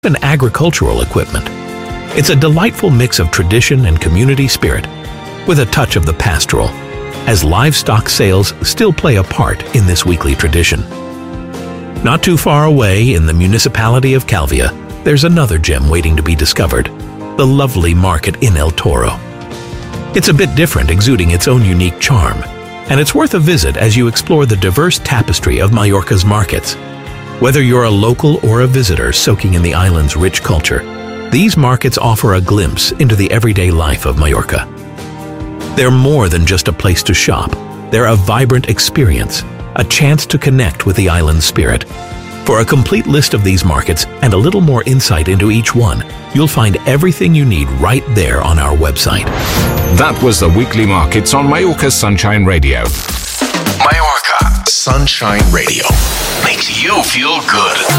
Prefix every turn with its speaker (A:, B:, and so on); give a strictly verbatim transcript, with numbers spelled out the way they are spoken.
A: and agricultural equipment. It's a delightful mix of tradition and community spirit, with a touch of the pastoral, as livestock sales still play a part in this weekly tradition. Not too far away in the municipality of Calvia, there's another gem waiting to be discovered, the lovely market in El Toro. It's a bit different, exuding its own unique charm, and it's worth a visit as you explore the diverse tapestry of Mallorca's markets. Whether you're a local or a visitor soaking in the island's rich culture, these markets offer a glimpse into the everyday life of Mallorca. They're more than just a place to shop. They're a vibrant experience, a chance to connect with the island's spirit. For a complete list of these markets and a little more insight into each one, you'll find everything you need right there on our website.
B: That was the Weekly Markets on Mallorca Sunshine Radio.
C: Mallorca Sunshine Radio makes you feel good.